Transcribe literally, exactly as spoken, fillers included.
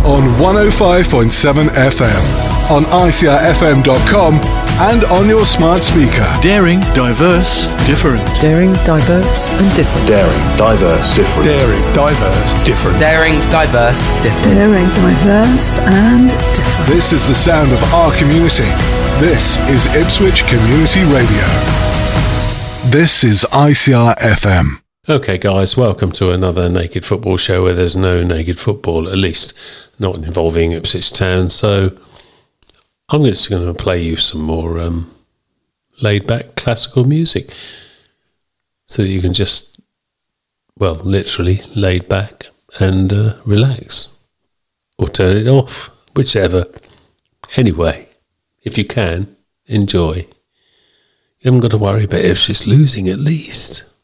on one oh five point seven F M, on I C R F M dot com and on your smart speaker. Daring, diverse, different. Daring, diverse and different. Daring, diverse, different. Daring, diverse, different. Daring, diverse, different. Daring, diverse and different. This is the sound of our community. This is Ipswich Community Radio. This is I C R F M. Okay guys, welcome to another Naked Football show where there's no naked football, at least not involving Ipswich Town. So I'm just going to play you some more um, laid-back classical music so that you can just, well, literally laid back and uh, relax or turn it off, whichever. Anyway, if you can, enjoy. You haven't got to worry about Ipswich losing, at least.